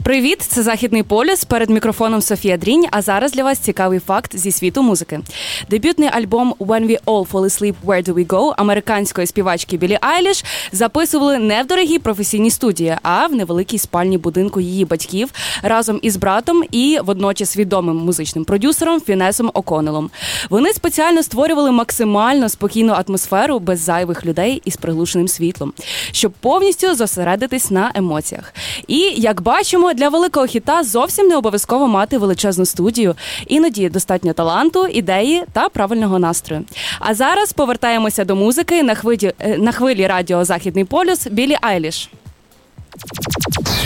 Привіт, це Західний полюс, перед мікрофоном Софія Дрінь, а зараз для вас цікавий факт зі світу музики. Дебютний альбом «When We All Fall Asleep, Where Do We Go» американської співачки Біллі Айліш записували не в дорогій професійній студії, а в невеликій спальні будинку її батьків разом із братом і водночас відомим музичним продюсером Фінесом О'Коннеллом. Вони спеціально створювали максимально спокійну атмосферу без зайвих людей і з приглушеним світлом, щоб повністю зосередитись на емоціях. І, як бачимо, для великого хіта зовсім не обов'язково мати величезну студію. Іноді достатньо таланту, ідеї та правильного настрою. А зараз повертаємося до музики на хвилі радіо «Західний полюс» Біллі Айліш.